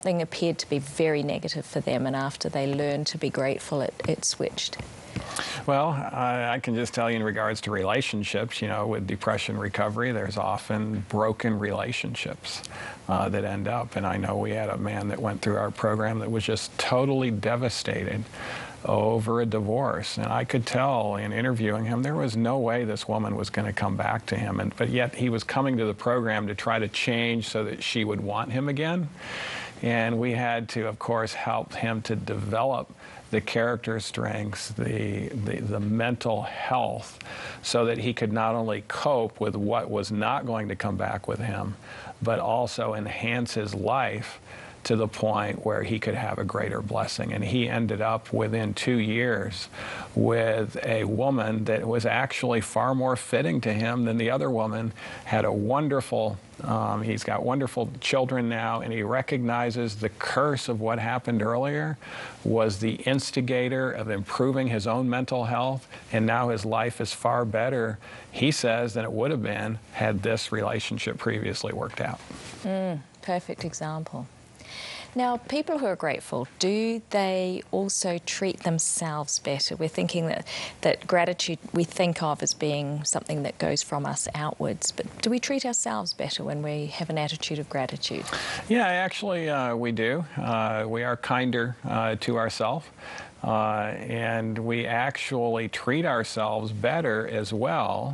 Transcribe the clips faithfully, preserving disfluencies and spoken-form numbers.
Something appeared to be very negative for them, and after they learned to be grateful, it, it switched. Well, I, I can just tell you in regards to relationships, you know, with depression recovery, there's often broken relationships uh, that end up. And I know we had a man that went through our program that was just totally devastated over a divorce. And I could tell in interviewing him, there was no way this woman was going to come back to him. And, but yet he was coming to the program to try to change so that she would want him again. And we had to, of course, help him to develop the character strengths, the, the, the mental health, so that he could not only cope with what was not going to come back with him, but also enhance his life to the point where he could have a greater blessing. And he ended up within two years with a woman that was actually far more fitting to him than the other woman. Had a wonderful, um, he's got wonderful children now, and he recognizes the curse of what happened earlier was the instigator of improving his own mental health, and now his life is far better, he says, than it would have been had this relationship previously worked out. Mm, perfect example. Now, people who are grateful, do they also treat themselves better? We're thinking that, that gratitude we think of as being something that goes from us outwards, but do we treat ourselves better when we have an attitude of gratitude? Yeah, actually uh, we do. Uh, we are kinder uh, to ourselves, uh, and we actually treat ourselves better as well.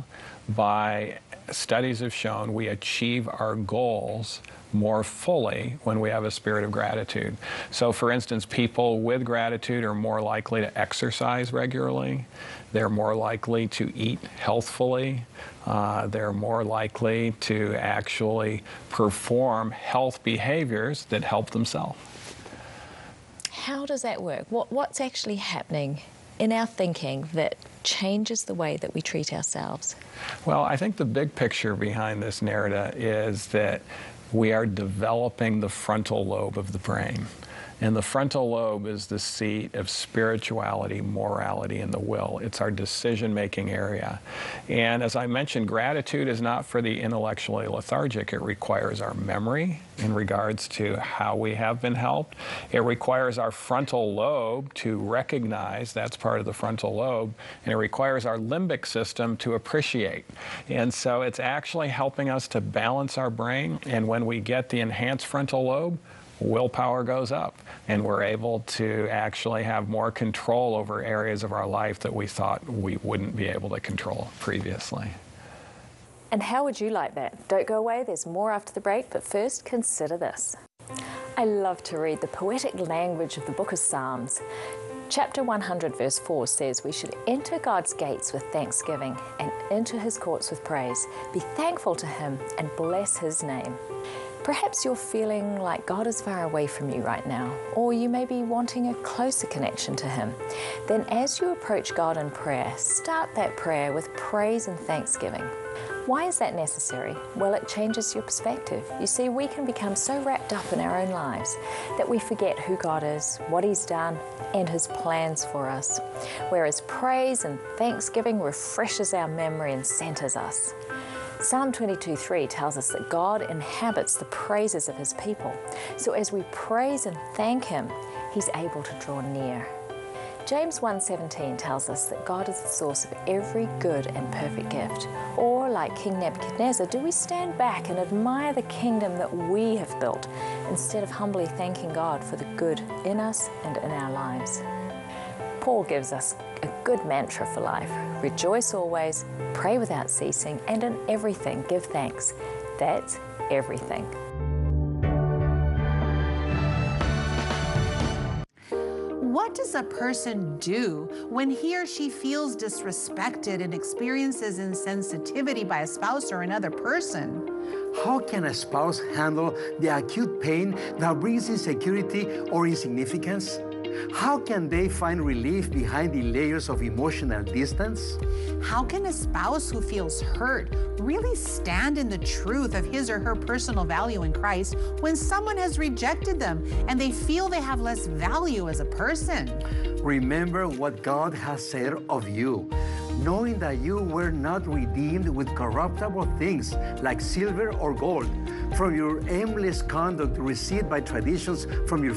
By studies have shown we achieve our goals more fully when we have a spirit of gratitude. So for instance, people with gratitude are more likely to exercise regularly. They're more likely to eat healthfully. Uh, they're more likely to actually perform health behaviors that help themselves. How does that work? What, what's actually happening in our thinking that changes the way that we treat ourselves? Well, I think the big picture behind this narrative is that we are developing the frontal lobe of the brain. And the frontal lobe is the seat of spirituality, morality, and the will. It's our decision-making area. And as I mentioned, gratitude is not for the intellectually lethargic. It requires our memory in regards to how we have been helped. It requires our frontal lobe to recognize, that's part of the frontal lobe, and it requires our limbic system to appreciate. And so it's actually helping us to balance our brain, and when we get the enhanced frontal lobe, willpower goes up, and we're able to actually have more control over areas of our life that we thought we wouldn't be able to control previously. And how would you like that? Don't go away, there's more after the break, but first consider this. I love to read the poetic language of the book of Psalms. Chapter one hundred verse four says we should enter God's gates with thanksgiving and into his courts with praise. Be thankful to him and bless his name. Perhaps you're feeling like God is far away from you right now, or you may be wanting a closer connection to him. Then as you approach God in prayer, start that prayer with praise and thanksgiving. Why is that necessary? Well, it changes your perspective. You see, we can become so wrapped up in our own lives that we forget who God is, what he's done, and his plans for us. Whereas praise and thanksgiving refreshes our memory and centers us. Psalm twenty-two three tells us that God inhabits the praises of his people. So as we praise and thank him, he's able to draw near. James one seventeen tells us that God is the source of every good and perfect gift. Or like King Nebuchadnezzar, do we stand back and admire the kingdom that we have built instead of humbly thanking God for the good in us and in our lives? Paul gives us a good mantra for life. Rejoice always, pray without ceasing, and in everything give thanks. That's everything. What does a person do when he or she feels disrespected and experiences insensitivity by a spouse or another person? How can a spouse handle the acute pain that brings insecurity or insignificance? How can they find relief behind the layers of emotional distance? How can a spouse who feels hurt really stand in the truth of his or her personal value in Christ when someone has rejected them and they feel they have less value as a person? Remember what God has said of you, knowing that you were not redeemed with corruptible things like silver or gold, from your aimless conduct received by traditions from your